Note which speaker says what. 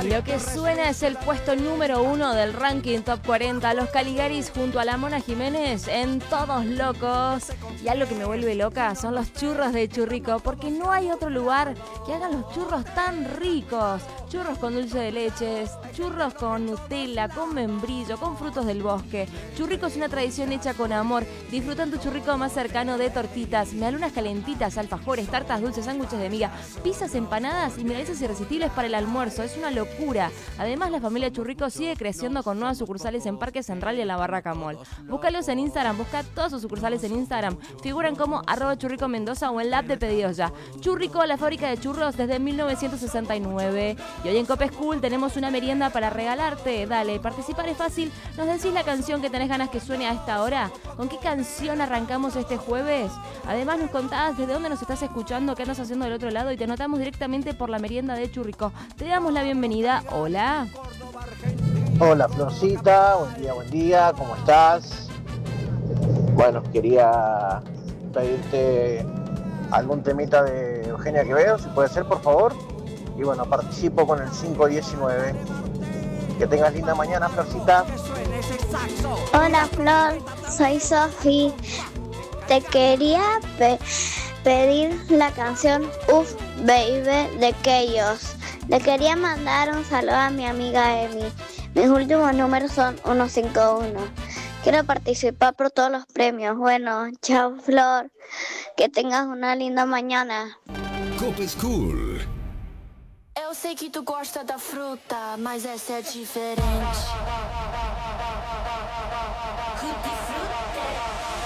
Speaker 1: Lo que suena es el puesto número 1 del ranking Top 40. Los Caligaris junto a la Mona Jiménez en Todos Locos. Y algo que me vuelve loca son los churros de Churrico, porque no hay otro lugar que hagan los churros tan ricos. Churros con dulce de leche, churros con Nutella, con membrillo, con frutos del bosque. Churrico es una tradición hecha con amor. Disfrutan tu churrico más cercano de tortitas, medialunas calentitas, alfajores, tartas dulces, sándwiches de miga, pizzas, empanadas y milanesas irresistibles para el almuerzo. Es una locura. Además, la familia Churrico sigue creciendo con nuevas sucursales en Parque Central y en la Barraca Mall. Búscalos en Instagram, busca todas sus sucursales en Instagram. Figuran como @Churrico Mendoza o en la app de Pedidos Ya. Churrico, la fábrica de churros desde 1969. Y hoy en Cop School tenemos una merienda para regalarte. Dale, participar es fácil. ¿Nos decís la canción que tenés ganas que suene a esta hora? ¿Con qué canción arrancamos este jueves? Además nos contás desde dónde nos estás escuchando, qué andas haciendo del otro lado y te anotamos directamente por la merienda de Churrico. Te damos la bienvenida. Hola.
Speaker 2: Hola Florcita, buen día, ¿cómo estás? Bueno, quería pedirte algún temita de Eugenia Quevedo, si puede ser, por favor. Y bueno, participo con el 519. Que tengas linda mañana, Florcita.
Speaker 3: Hola Flor, soy Sofi. Te quería pedir la canción Uf Baby de Chaos. Le quería mandar un saludo a mi amiga Emi. Mis últimos números son 151. Quiero participar por todos los premios. Bueno, chao Flor. Que tengas una linda mañana.
Speaker 4: Cop School.
Speaker 5: Eu sei que tu gosta da fruta, mas essa é diferente.